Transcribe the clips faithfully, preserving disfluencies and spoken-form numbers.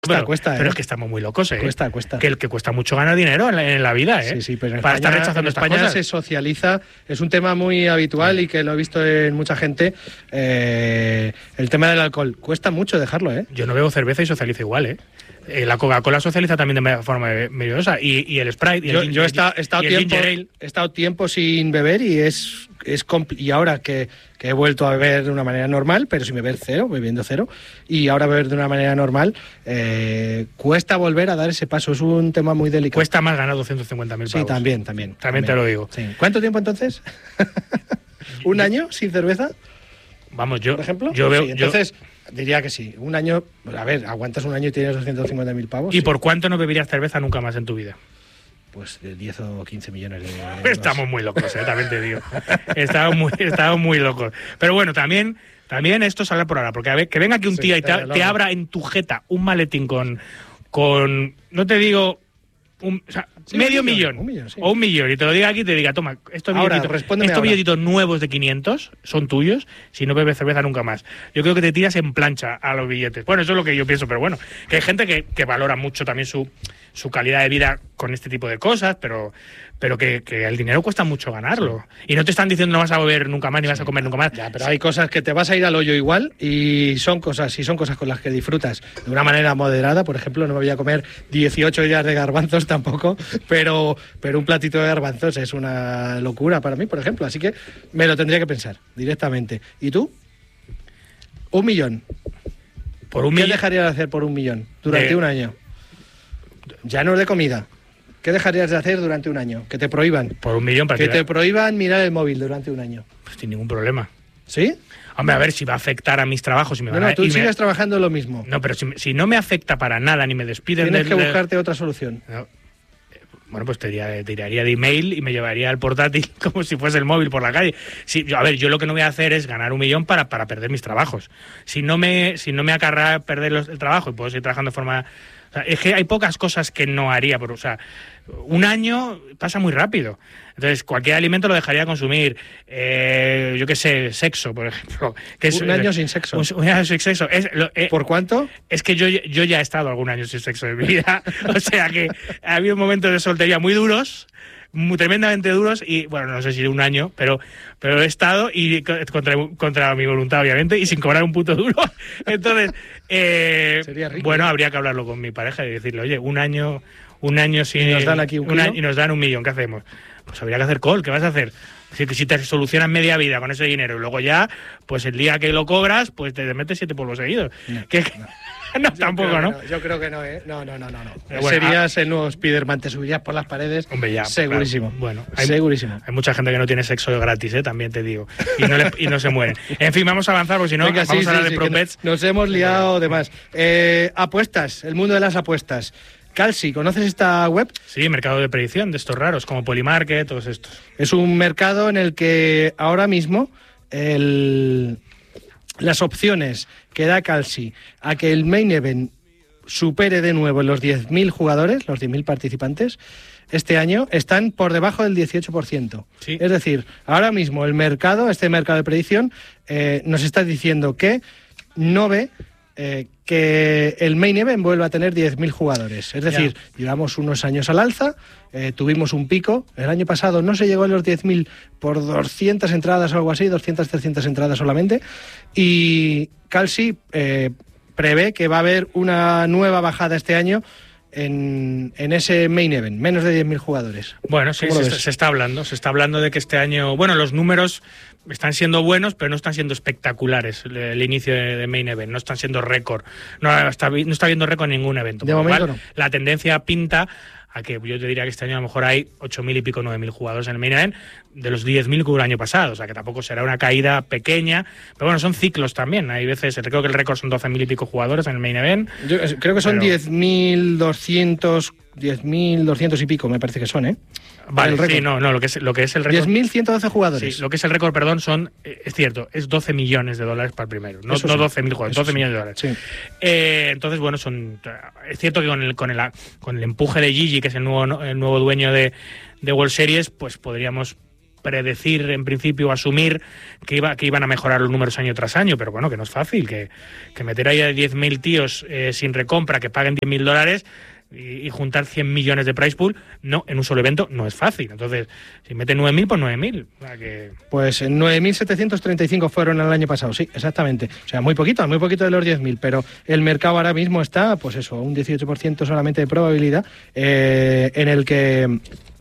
Pero, cuesta, pero ¿eh? es que estamos muy locos, ¿eh? Cuesta, cuesta. Que, que cuesta mucho ganar dinero en la, en la vida, ¿eh? Sí, sí, pero en para España, estar rechazando en estas España cosas. se socializa, es un tema muy habitual y que lo he visto en mucha gente. Eh, el tema del alcohol, cuesta mucho dejarlo, ¿eh? Yo no bebo cerveza y socializo igual, ¿eh? Eh, la Coca-Cola socializa también de forma medio y, y el Sprite. Y yo, el, yo he, estado, he, estado y el tiempo, he estado tiempo sin beber y es, es y ahora que, que he vuelto a beber de una manera normal, pero sin beber cero, bebiendo cero, y ahora beber de una manera normal, eh, cuesta volver a dar ese paso. Es un tema muy delicado. Cuesta más ganar doscientos cincuenta mil pavos. Sí, también, también. También, también. te lo digo. Sí. ¿Cuánto tiempo entonces? ¿Un yo, año sin cerveza? Vamos, yo, por ejemplo. Yo veo, sí, entonces, yo... diría que sí. Un año, a ver, aguantas un año y tienes doscientos cincuenta mil pavos. ¿Y sí. por cuánto no beberías cerveza nunca más en tu vida? Pues de diez o quince millones de euros. Estamos muy locos, ¿eh? También te digo. Estamos muy, estamos muy locos. Pero bueno, también, también esto sale por ahora. Porque a ver, que venga aquí un sí, tío y te, te abra en tu jeta un maletín con, con no te digo, un, o sea, sí, medio un millón, millón, un millón sí. o un millón, y te lo diga aquí y te diga, toma, estos billetitos, estos billetitos nuevos de quinientos son tuyos, si no bebes cerveza nunca más. Yo creo que te tiras en plancha a los billetes. Bueno, eso es lo que yo pienso, pero bueno, que hay gente que, que valora mucho también su, su calidad de vida con este tipo de cosas, pero, pero que, que el dinero cuesta mucho ganarlo. Sí. Y no te están diciendo no vas a beber nunca más ni sí, vas a comer nunca más. Ya, pero hay cosas que te vas a ir al hoyo igual y son cosas, y son cosas con las que disfrutas de una manera moderada. Por ejemplo, no me voy a comer dieciocho días de garbanzos tampoco, pero, pero un platito de garbanzos es una locura para mí, por ejemplo. Así que me lo tendría que pensar directamente. ¿Y tú? Un millón. ¿Por un ¿Qué millón? dejarías de hacer por un millón durante de... un año? Ya no es de comida. ¿Qué dejarías de hacer durante un año? Que te prohíban. Por un millón para que te prohíban mirar el móvil durante un año. Pues sin ningún problema. ¿Sí? Hombre, a ver si va a afectar a mis trabajos. Si me no, van no, a, tú sigues me... trabajando lo mismo. No, pero si, si no me afecta para nada ni me despiden... Tienes del, que buscarte de... otra solución. No. Bueno, pues te tiraría de email y me llevaría el portátil como si fuese el móvil por la calle. Si, yo, a ver, yo lo que no voy a hacer es ganar un millón para, para perder mis trabajos. Si no me, si no me acarra perder los, el trabajo y puedo seguir trabajando de forma... O sea, es que hay pocas cosas que no haría. Por, o sea, un año pasa muy rápido. Entonces, cualquier alimento lo dejaría de consumir. Eh, yo qué sé, sexo, por ejemplo. Que es, un año sin sexo. Un, un año sin sexo. Es, lo, eh, ¿Por cuánto? Es que yo, yo ya he estado algún año sin sexo en mi vida. O sea que ha habido momentos de soltería muy duros, muy tremendamente duros, y bueno, no sé si un año, pero, pero he estado y contra, contra mi voluntad, obviamente, y sin cobrar un puto duro. Entonces, eh, sería rico. Bueno, habría que hablarlo con mi pareja y decirle, oye, un año, un año sin. Y nos dan aquí un, un año, y nos dan un millón, ¿qué hacemos? Pues habría que hacer call, ¿qué vas a hacer? Si, si te solucionas media vida con ese dinero y luego ya, pues el día que lo cobras, pues te metes siete polvos seguidos. No, ¿Qué? No. No, tampoco, ¿no? ¿no? Yo creo que no, ¿eh? No, no, no, no. no. Bueno, Serías ah, el nuevo Spiderman, te subirías por las paredes. Hombre, ya. Segurísimo. Claro. Bueno, hay, segurísimo. Hay mucha gente que no tiene sexo gratis, ¿eh? También te digo. Y no, le, y no se mueren. En fin, vamos a avanzar, porque si no, Venga, vamos sí, a hablar sí, de sí, ProBets. Nos hemos liado de más. Eh, apuestas, el mundo de las apuestas. Calci, ¿conoces esta web? Sí, mercado de predicción de estos raros, como Polymarket, todos estos. Es un mercado en el que ahora mismo el, las opciones que da Calci a que el main event supere de nuevo los diez mil jugadores, los diez mil participantes, este año están por debajo del dieciocho por ciento. Sí. Es decir, ahora mismo el mercado, este mercado de predicción, eh, nos está diciendo que no ve eh, que el main event vuelva a tener diez mil jugadores. Es decir, yeah. llevamos unos años al alza, eh, tuvimos un pico. El año pasado no se llegó a los diez mil por doscientas entradas o algo así, doscientas, trescientas entradas solamente. Y Calci eh, prevé que va a haber una nueva bajada este año en, en ese main event, menos de diez mil jugadores. Bueno, sí, se, se está hablando, se está hablando de que este año, bueno, los números están siendo buenos, pero no están siendo espectaculares el, el inicio de, de main event, no están siendo récord, no está, no está habiendo récord en ningún evento. De momento no. La tendencia pinta a que yo te diría que este año a lo mejor hay ocho mil y pico, nueve mil jugadores en el main event, de los diez mil que hubo el año pasado, o sea que tampoco será una caída pequeña, pero bueno, son ciclos también, hay veces, creo que el récord son doce mil y pico jugadores en el main event. Yo creo que son pero... diez mil doscientos, diez mil doscientos y pico, me parece que son, ¿eh? Vale, sí, no, no, lo que es, lo que es el récord... diez mil ciento doce jugadores. Sí, lo que es el récord, perdón, son, es cierto, es doce millones de dólares para el primero, no, sí, no doce mil jugadores, doce sí. millones de dólares. Sí. Eh, entonces, bueno, son es cierto que con el, con el, con el empuje de Gigi, que es el nuevo, el nuevo dueño de, de World Series, pues podríamos predecir, en principio, asumir que iba que iban a mejorar los números año tras año, pero bueno, que no es fácil, que, que meter ahí a diez mil tíos eh, sin recompra, que paguen diez mil dólares y, y juntar cien millones de prize pool, no, en un solo evento no es fácil. Entonces, si meten nueve mil, pues nueve mil. O sea que... Pues nueve mil setecientos treinta y cinco fueron el año pasado, sí, exactamente. O sea, muy poquito, muy poquito de los diez mil, pero el mercado ahora mismo está, pues eso, un dieciocho por ciento solamente de probabilidad, eh, en el que...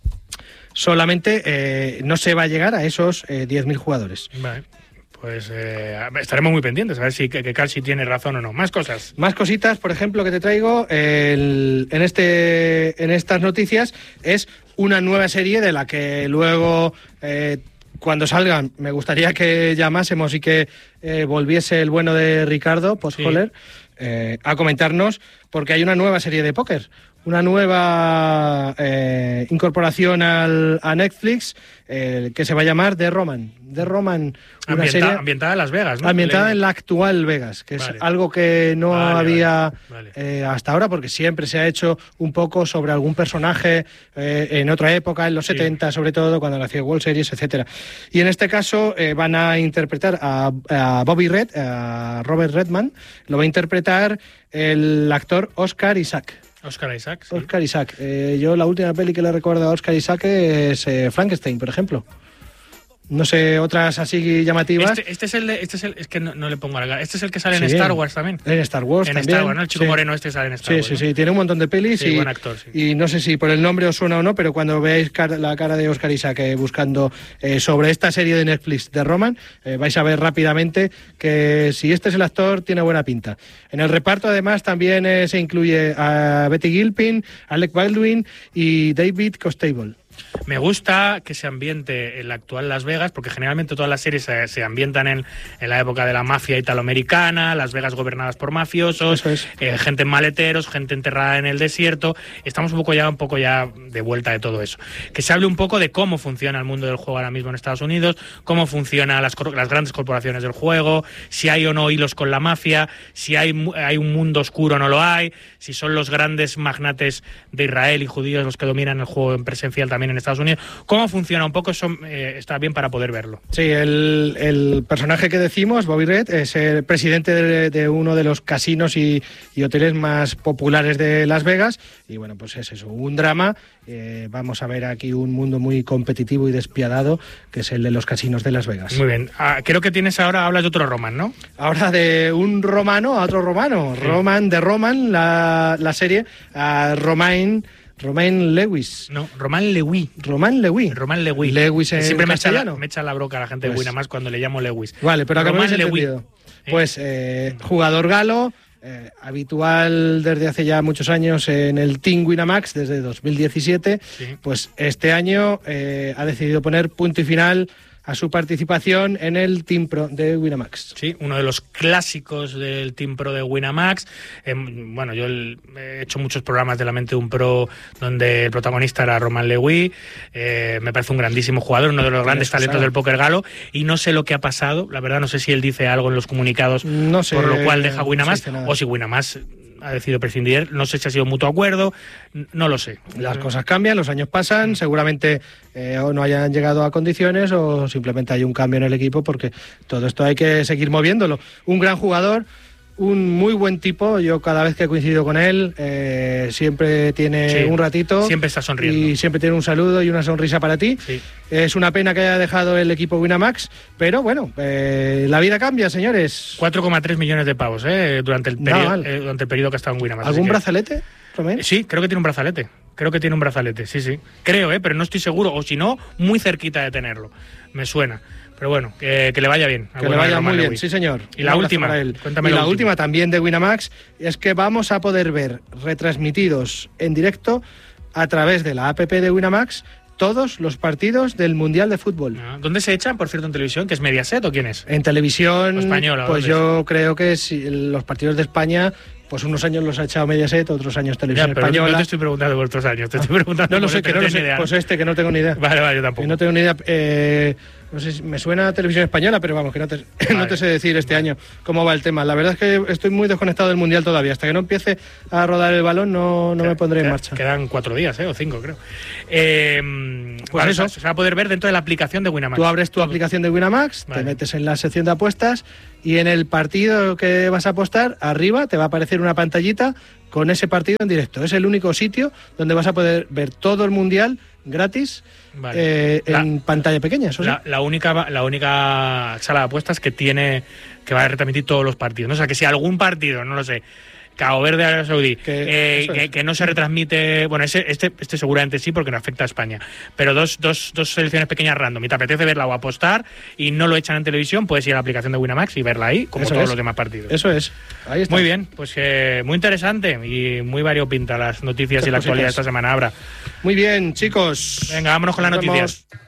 solamente eh, no se va a llegar a esos eh, diez mil jugadores. Vale. Pues eh, estaremos muy pendientes a ver si que, que Kalsi tiene razón o no. Más cosas. Más cositas, por ejemplo, que te traigo el, en este en estas noticias es una nueva serie de la que luego eh, cuando salgan me gustaría que llamásemos y que eh, volviese el bueno de Ricardo Post-Holler sí. eh, a comentarnos, porque hay una nueva serie de póker. Una nueva eh, incorporación al, a Netflix eh, que se va a llamar The Roman. The Roman, una Ambienta, serie ambientada en Las Vegas, ¿no? Ambientada en la actual Vegas, que vale. es algo que no vale, había vale, vale. Eh, hasta ahora, porque siempre se ha hecho un poco sobre algún personaje eh, en otra época, en los sí. setenta, sobre todo, cuando nació World Series, etcétera. Y en este caso eh, van a interpretar a, a Bobby Red, a Robert Redman, lo va a interpretar el actor Oscar Isaac. Oscar Isaac. Sí. Oscar Isaac. Eh, yo la última peli que le recuerdo a Oscar Isaac es eh, Frankenstein, por ejemplo. No sé, otras así llamativas. Este, este es el de, este es el, es que no, no le pongo a la cara. Este es el que sale sí, en Star Wars también. En Star Wars en también. Star Wars, ¿no? El chico sí. moreno este sale en Star sí, Wars. Sí, ¿no? sí, sí. Tiene un montón de pelis sí, y, buen actor, sí. y no sé si por el nombre os suena o no, pero cuando veáis cara, la cara de Oscar Isaac eh, buscando eh, sobre esta serie de Netflix de Roman, eh, vais a ver rápidamente que si este es el actor, tiene buena pinta. En el reparto, además, también eh, se incluye a Betty Gilpin, Alec Baldwin y David Costable. Me gusta que se ambiente en la actual Las Vegas, porque generalmente todas las series se, se ambientan en, en la época de la mafia italoamericana, Las Vegas gobernadas por mafiosos, es. eh, gente en maleteros, gente enterrada en el desierto. Estamos un poco ya un poco ya de vuelta de todo eso. Que se hable un poco de cómo funciona el mundo del juego ahora mismo en Estados Unidos, cómo funcionan las, las grandes corporaciones del juego, si hay o no hilos con la mafia, si hay, hay un mundo oscuro o no lo hay, si son los grandes magnates de Israel y judíos los que dominan el juego en presencial también en Estados Unidos. ¿Cómo funciona un poco? Eso eh, está bien para poder verlo. Sí, el, el personaje que decimos, Bobby Red, es el presidente de, de uno de los casinos y, y hoteles más populares de Las Vegas. Y bueno, pues es eso, un drama. Eh, vamos a ver aquí un mundo muy competitivo y despiadado, que es el de los casinos de Las Vegas. Muy bien. Ah, creo que tienes ahora, hablas de otro Roman, ¿no? Ahora de un romano a otro romano. Sí. Roman de Roman, la, la serie, a Romain... Romain Lewis. No, Romain Lewy. Romain Lewy. Romain Lewy. Lewis en Siempre me echa, la, castellano. me echa la broca la gente pues, de Winamax cuando le llamo Lewis. Vale, pero acabamos entendido. ¿Eh? Pues eh, jugador galo, eh, habitual desde hace ya muchos años en el Team Winamax, desde dos mil diecisiete. Sí. Pues este año eh, ha decidido poner punto y final a su participación en el Team Pro de Winamax. Sí, uno de los clásicos del Team Pro de Winamax. Eh, bueno, yo el, he hecho muchos programas de la mente de un pro donde el protagonista era Romain Lewy. Eh, me parece un grandísimo jugador, uno de los grandes talentos sabe. del póker galo. Y no sé lo que ha pasado, la verdad no sé si él dice algo en los comunicados no sé, por lo cual deja Winamax no o si Winamax ha decidido prescindir, no sé si ha sido mutuo acuerdo, no lo sé. Las cosas cambian, los años pasan, seguramente eh, o no hayan llegado a condiciones o simplemente hay un cambio en el equipo, porque todo esto hay que seguir moviéndolo. Un gran jugador, un muy buen tipo, yo cada vez que he coincidido con él eh, siempre tiene sí, un ratito, siempre está sonriendo y siempre tiene un saludo y una sonrisa para ti. Sí. Es una pena que haya dejado el equipo Winamax, pero bueno, eh, la vida cambia, señores. cuatro coma tres millones de pavos eh, durante, el periodo, eh, durante el periodo que ha estado en Winamax. ¿Algún brazalete, Romain? Sí, creo que tiene un brazalete. Creo que tiene un brazalete, sí, sí. Creo, eh, pero no estoy seguro, o si no, muy cerquita de tenerlo. Me suena. Pero bueno, que, que le vaya bien. Que le vaya muy bien, sí señor. Y la última, cuéntame. Y la última también de Winamax es que vamos a poder ver retransmitidos en directo a través de la app de Winamax todos los partidos del Mundial de Fútbol. Ah, ¿dónde se echan, por cierto, en televisión? ¿Que es Mediaset o quién es? En televisión, española. Pues yo creo que si los partidos de España, pues unos años los ha echado Mediaset, otros años Televisión ya, pero Española. No te estoy preguntando vuestros años, te estoy preguntando. No lo sé, que no lo sé. Pues este, que no tengo ni idea. Vale, vale, yo tampoco. Que no tengo ni idea. Eh, No sé si me suena a Televisión Española, pero vamos, que no te, vale. no te sé decir este vale. año cómo va el tema. La verdad es que estoy muy desconectado del Mundial todavía. Hasta que no empiece a rodar el balón no, no me pondré queda, en marcha. Quedan cuatro días, ¿eh? O cinco, creo. Eh, pues vale, eso. Se va a poder ver dentro de la aplicación de Winamax. Tú abres tu aplicación de Winamax, vale. te metes en la sección de apuestas y en el partido que vas a apostar, arriba te va a aparecer una pantallita con ese partido en directo. Es el único sitio donde vas a poder ver todo el Mundial gratis, vale. eh, la, en pantalla pequeña. Eso la, sí. la única la única sala de apuestas que tiene que va a retransmitir todos los partidos, ¿no? O sea, que si algún partido, no lo sé, Cabo Verde, Arabia Saudí, que, eh, que, que no se retransmite, bueno, ese, este, este seguramente sí porque no afecta a España, pero dos, dos, dos selecciones pequeñas random y te apetece verla o apostar y no lo echan en televisión, puedes ir a la aplicación de Winamax y verla ahí, como Eso todos es. los demás partidos. Eso es. Ahí está. Muy bien, pues eh, muy interesante y muy variopinta las noticias Estas y la actualidad de esta semana. Abra. Muy bien, chicos. Venga, vámonos con las Nos noticias. Vemos.